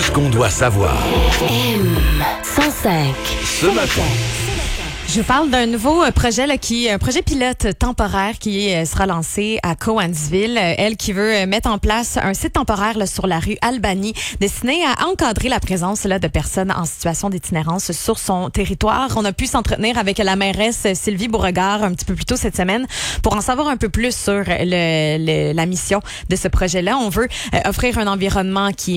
ce qu'on doit savoir. M105. Ce matin. Je vous parle d'un nouveau projet là, un projet pilote temporaire qui sera lancé à Cowansville. Elle qui veut mettre en place un site temporaire là, sur la rue Albany destiné à encadrer la présence là, de personnes en situation d'itinérance sur son territoire. On a pu s'entretenir avec la mairesse Sylvie Beauregard un petit peu plus tôt cette semaine pour en savoir un peu plus sur la mission de ce projet-là. On veut offrir un environnement qui